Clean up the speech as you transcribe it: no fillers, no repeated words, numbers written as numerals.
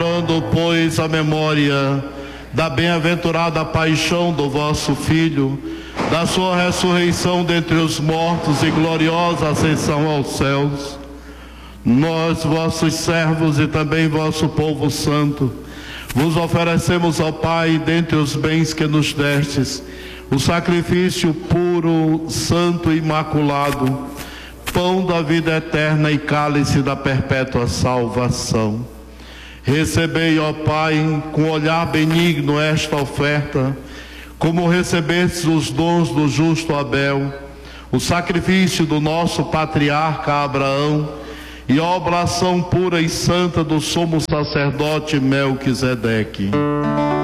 Pois a memória da bem-aventurada paixão do vosso Filho, da sua ressurreição dentre os mortos e gloriosa ascensão aos céus, nós, vossos servos e também vosso povo santo, vos oferecemos ao Pai, dentre os bens que nos destes, o sacrifício puro, santo e imaculado, pão da vida eterna e cálice da perpétua salvação. Recebei, ó Pai, com olhar benigno esta oferta, como recebestes os dons do justo Abel, o sacrifício do nosso patriarca Abraão e a oblação pura e santa do sumo sacerdote Melquisedeque.